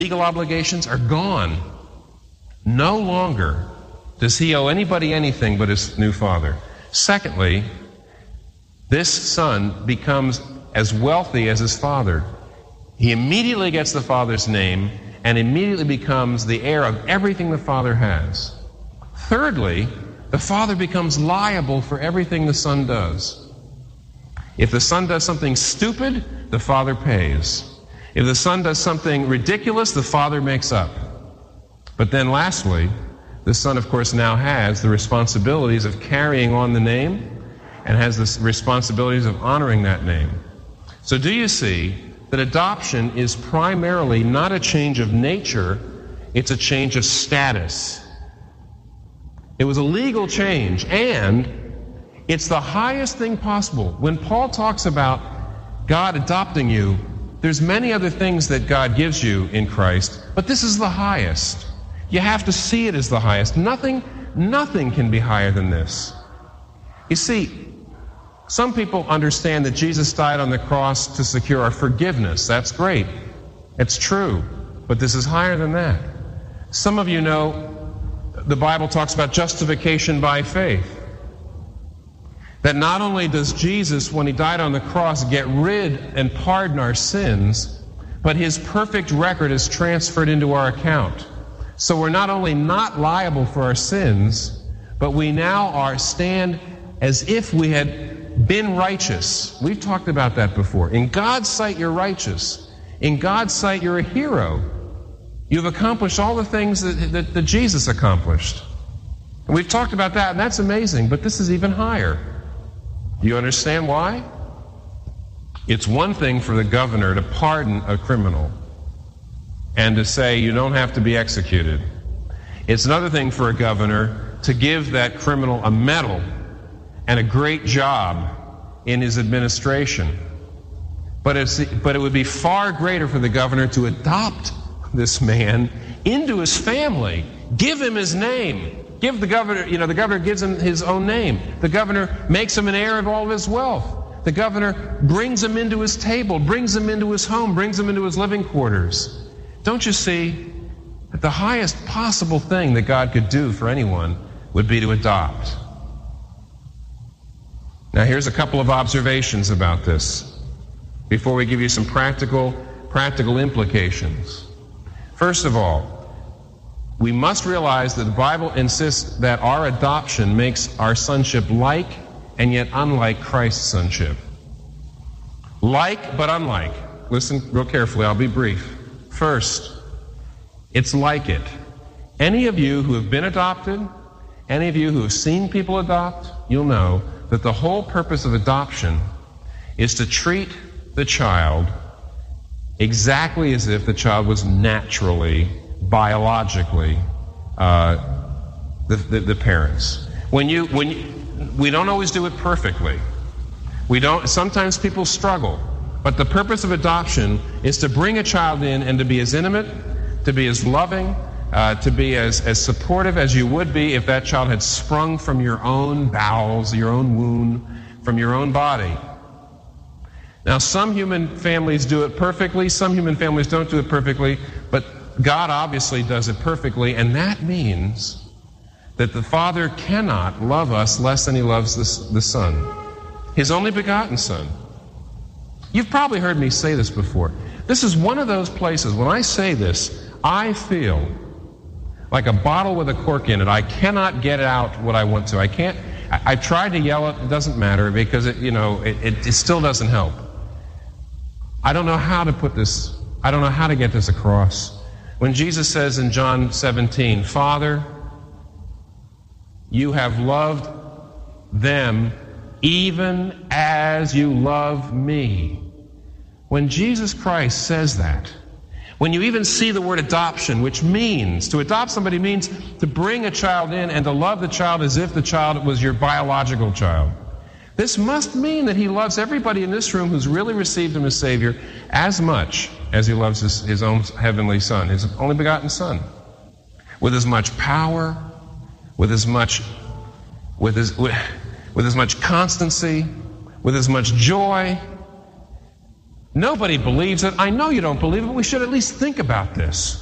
legal obligations are gone. No longer does he owe anybody anything but his new father. Secondly, this son becomes as wealthy as his father. He immediately gets the father's name and immediately becomes the heir of everything the father has. Thirdly, the father becomes liable for everything the son does. If the son does something stupid, the father pays. If the son does something ridiculous, the father makes up. But then lastly, the son, of course, now has the responsibilities of carrying on the name and has the responsibilities of honoring that name. So do you see that adoption is primarily not a change of nature, it's a change of status. It was a legal change, and it's the highest thing possible. When Paul talks about God adopting you, there's many other things that God gives you in Christ, but this is the highest. You have to see it as the highest. Nothing can be higher than this. You see, some people understand that Jesus died on the cross to secure our forgiveness. That's great. It's true. But this is higher than that. Some of you know the Bible talks about justification by faith. That not only does Jesus, when he died on the cross, get rid and pardon our sins, but his perfect record is transferred into our account. So we're not only not liable for our sins, but we now stand as if we had been righteous. We've talked about that before. In God's sight, you're righteous. In God's sight, you're a hero. You've accomplished all the things that Jesus accomplished. And we've talked about that, and that's amazing, but this is even higher. Do you understand why? It's one thing for the governor to pardon a criminal and to say you don't have to be executed. It's another thing for a governor to give that criminal a medal and a great job in his administration. But it would be far greater for the governor to adopt this man into his family, give him his name. Give the governor, the governor gives him his own name. The governor makes him an heir of all of his wealth. The governor brings him into his table, brings him into his home, brings him into his living quarters. Don't you see that the highest possible thing that God could do for anyone would be to adopt? Now here's a couple of observations about this before we give you some practical implications. First of all, we must realize that the Bible insists that our adoption makes our sonship like and yet unlike Christ's sonship. Like but unlike. Listen real carefully, I'll be brief. First, it's like it. Any of you who have been adopted, any of you who have seen people adopt, you'll know that the whole purpose of adoption is to treat the child exactly as if the child was naturally, biologically, the parents. We don't always do it perfectly. Sometimes people struggle. But the purpose of adoption is to bring a child in and to be as intimate, to be as loving, to be as supportive as you would be if that child had sprung from your own bowels, your own womb, from your own body. Now, some human families do it perfectly, some human families don't do it perfectly, but God obviously does it perfectly, and that means that the Father cannot love us less than he loves the Son, his only begotten Son. You've probably heard me say this before. This is one of those places, when I say this, I feel like a bottle with a cork in it. I cannot get out what I want to. I tried to yell it doesn't matter because it still doesn't help. I don't know how to put this, I don't know how to get this across. When Jesus says in John 17, Father, you have loved them even as you love me. When Jesus Christ says that, when you even see the word adoption, which means, to adopt somebody means to bring a child in and to love the child as if the child was your biological child. This must mean that he loves everybody in this room who's really received him as Savior as much as he loves his own heavenly Son, his only begotten Son. With as much power, with as much constancy, with as much joy, Nobody believes it. I know you don't believe it. We should at least think about this.